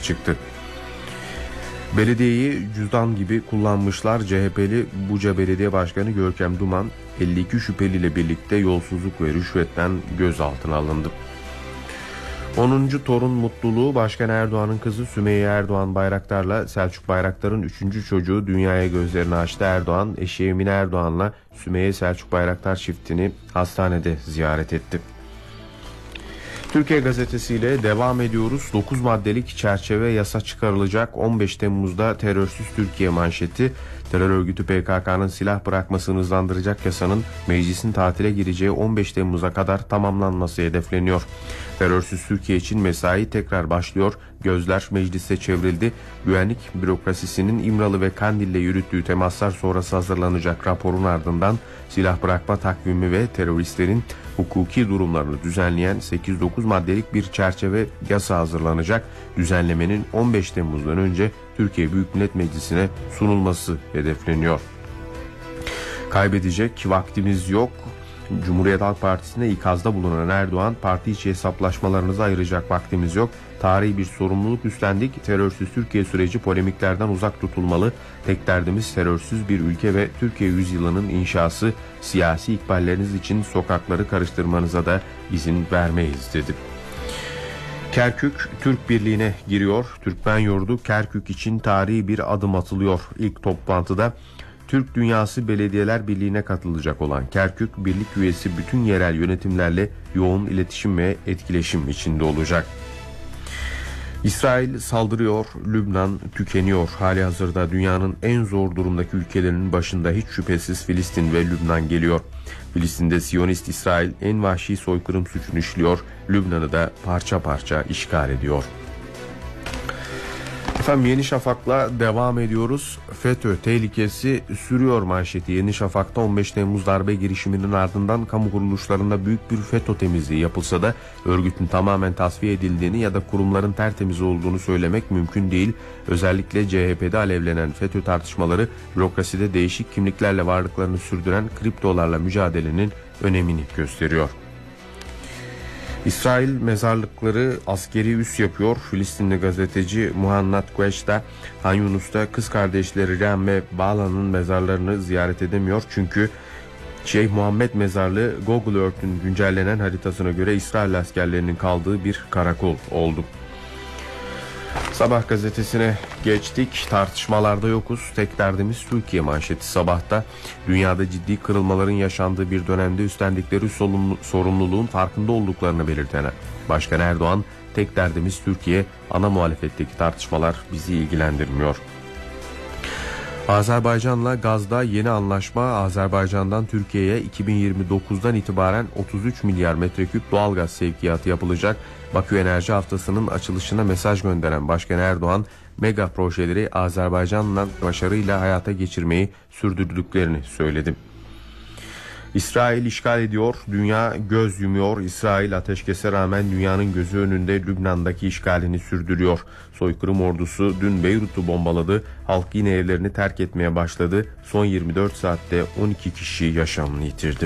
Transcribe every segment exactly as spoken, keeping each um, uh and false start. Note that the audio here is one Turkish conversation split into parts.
çıktı. Belediyeyi cüzdan gibi kullanmışlar. C H P'li Buca Belediye Başkanı Görkem Duman elli iki şüpheliyle birlikte yolsuzluk ve rüşvetten gözaltına alındı. onuncu torun mutluluğu. Başkan Erdoğan'ın kızı Sümeyye Erdoğan Bayraktar'la Selçuk Bayraktar'ın üçüncü çocuğu dünyaya gözlerini açtı. Erdoğan, eşi Emine Erdoğan'la Sümeyye Selçuk Bayraktar çiftini hastanede ziyaret etti. Türkiye Gazetesi ile devam ediyoruz. dokuz maddelik çerçeve yasa çıkarılacak. on beş Temmuz'da terörsüz Türkiye manşeti. Terör örgütü P K K'nın silah bırakmasını hızlandıracak yasanın meclisin tatile gireceği on beş Temmuz'a kadar tamamlanması hedefleniyor. Terörsüz Türkiye için mesai tekrar başlıyor. Gözler meclise çevrildi. Güvenlik bürokrasisinin İmralı ve Kandil'le yürüttüğü temaslar sonrası hazırlanacak raporun ardından silah bırakma takvimi ve teröristlerin hukuki durumlarını düzenleyen sekiz dokuz maddelik bir çerçeve yasa hazırlanacak. Düzenlemenin on beş Temmuz'dan önce Türkiye Büyük Millet Meclisi'ne sunulması hedefleniyor. Kaybedecek vaktimiz yok. Cumhuriyet Halk Partisi'ne ikazda bulunan Erdoğan, parti içi hesaplaşmalarınıza ayıracak vaktimiz yok. Tarihi bir sorumluluk üstlendik. Terörsüz Türkiye süreci polemiklerden uzak tutulmalı. Tek derdimiz terörsüz bir ülke ve Türkiye yüzyılının inşası. Siyasi ikballeriniz için sokakları karıştırmanıza da izin vermeyiz dedi. Kerkük Türk Birliği'ne giriyor. Türkmen Yurdu Kerkük için tarihi bir adım atılıyor. İlk toplantıda Türk Dünyası Belediyeler Birliği'ne katılacak olan Kerkük, birlik üyesi bütün yerel yönetimlerle yoğun iletişim ve etkileşim içinde olacak. İsrail saldırıyor, Lübnan tükeniyor. Hali hazırda dünyanın en zor durumdaki ülkelerinin başında hiç şüphesiz Filistin ve Lübnan geliyor. Filistin'de Siyonist İsrail en vahşi soykırım suçunu işliyor. Lübnan'ı da parça parça işgal ediyor. Efendim Yeni Şafak'la devam ediyoruz. FETÖ tehlikesi sürüyor manşeti. Yeni Şafak'ta on beş Temmuz darbe girişiminin ardından kamu kuruluşlarında büyük bir FETÖ temizliği yapılsa da örgütün tamamen tasfiye edildiğini ya da kurumların tertemiz olduğunu söylemek mümkün değil. Özellikle C H P'de alevlenen FETÖ tartışmaları bürokraside değişik kimliklerle varlıklarını sürdüren kriptolarla mücadelenin önemini gösteriyor. İsrail mezarlıkları askeri üs yapıyor. Filistinli gazeteci Muhannad Qureshi de Han Yunus'ta kız kardeşleri Rem ve Bala'nın mezarlarını ziyaret edemiyor. Çünkü Şeyh Muhammed Mezarlığı Google Earth'ün güncellenen haritasına göre İsrail askerlerinin kaldığı bir karakol oldu. Sabah gazetesine geçtik. Tartışmalarda yokuz. Tek derdimiz Türkiye manşeti Sabah'ta. Dünyada ciddi kırılmaların yaşandığı bir dönemde üstlendikleri sorumluluğun farkında olduklarını belirten Başkan Erdoğan, tek derdimiz Türkiye, ana muhalefetteki tartışmalar bizi ilgilendirmiyor. Azerbaycan'la gazda yeni anlaşma. Azerbaycan'dan Türkiye'ye iki bin yirmi dokuzdan itibaren otuz üç milyar metreküp doğalgaz sevkiyatı yapılacak. Bakü Enerji Haftası'nın açılışına mesaj gönderen Başkan Erdoğan, mega projeleri Azerbaycan'la başarıyla hayata geçirmeyi sürdürdüklerini söyledi. İsrail işgal ediyor, dünya göz yumuyor. İsrail ateşkese rağmen dünyanın gözü önünde Lübnan'daki işgalini sürdürüyor. Soykırım ordusu dün Beyrut'u bombaladı. Halk yine evlerini terk etmeye başladı. Son yirmi dört saatte on iki kişi yaşamını yitirdi.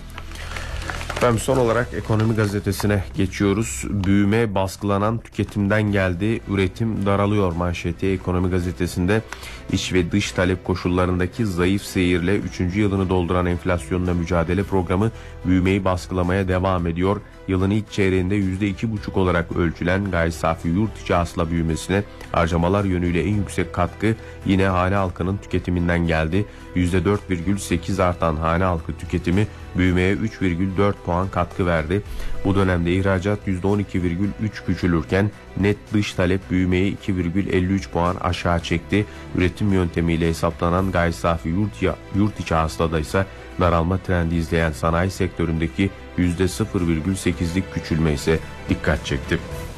Efendim son olarak Ekonomi Gazetesi'ne geçiyoruz. Büyüme baskılanan tüketimden geldi, üretim daralıyor manşeti Ekonomi Gazetesi'nde. İç ve dış talep koşullarındaki zayıf seyirle üçüncü yılını dolduran enflasyonla mücadele programı büyümeyi baskılamaya devam ediyor. Yılın ilk çeyreğinde yüzde iki buçuk olarak ölçülen gayri safi yurt içi hasıla büyümesine harcamalar yönüyle en yüksek katkı yine hane halkının tüketiminden geldi. yüzde dört virgül sekiz artan hane halkı tüketimi büyümeye üç virgül dört puan katkı verdi. Bu dönemde ihracat yüzde on iki virgül üç küçülürken net dış talep büyümeyi iki virgül elli üç puan aşağı çekti. Üretim yöntemiyle hesaplanan gayri safi yurt, yurt içi hasılada ise daralma trendi izleyen sanayi sektöründeki yüzde sıfır virgül sekizlik küçülme ise dikkat çekti.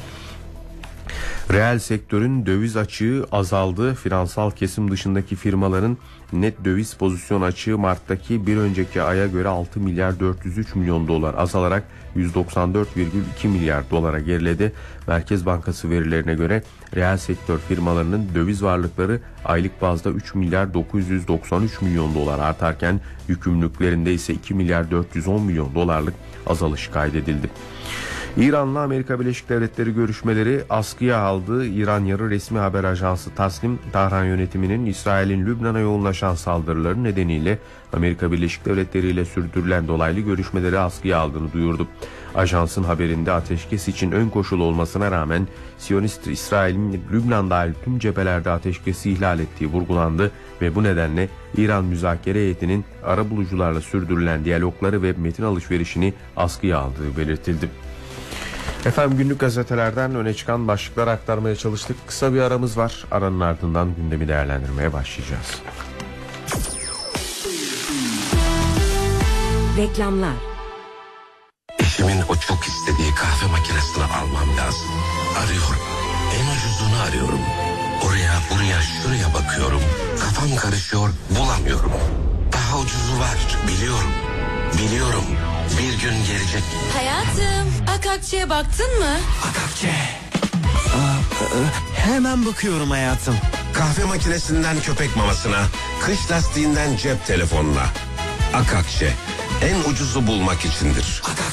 Reel sektörün döviz açığı azaldı. Finansal kesim dışındaki firmaların net döviz pozisyon açığı Mart'taki bir önceki aya göre altı milyar dört yüz üç milyon dolar azalarak yüz doksan dört virgül iki milyar dolara geriledi. Merkez Bankası verilerine göre reel sektör firmalarının döviz varlıkları aylık bazda üç milyar dokuz yüz doksan üç milyon dolar artarken yükümlülüklerinde ise iki milyar dört yüz on milyon dolarlık azalış kaydedildi. İran'la Amerika Birleşik Devletleri görüşmeleri askıya aldı. İran yarı resmi haber ajansı Tasnim, Tahran yönetiminin İsrail'in Lübnan'a yoğunlaşan saldırıları nedeniyle Amerika Birleşik Devletleri ile sürdürülen dolaylı görüşmeleri askıya aldığını duyurdu. Ajansın haberinde ateşkes için ön koşul olmasına rağmen Siyonist İsrail'in Lübnan dahil tüm cephelerde ateşkesi ihlal ettiği vurgulandı ve bu nedenle İran müzakere heyetinin arabulucularla sürdürülen diyalogları ve metin alışverişini askıya aldığı belirtildi. Efendim, günlük gazetelerden öne çıkan başlıkları aktarmaya çalıştık. Kısa bir aramız var. Aranın ardından gündemi değerlendirmeye başlayacağız. Reklamlar. Eşimin o çok istediği kahve makinesini almam lazım. Arıyorum. En ucuzunu arıyorum. Oraya, buraya, şuraya bakıyorum. Kafam karışıyor, bulamıyorum. Daha ucuzu var, biliyorum. Biliyorum. Bir gün gelecek. Hayatım, Akakçe'ye baktın mı? Akakçe. Aa, hemen bakıyorum hayatım. Kahve makinesinden köpek mamasına, kış lastiğinden cep telefonuna. Akakçe. En ucuzu bulmak içindir.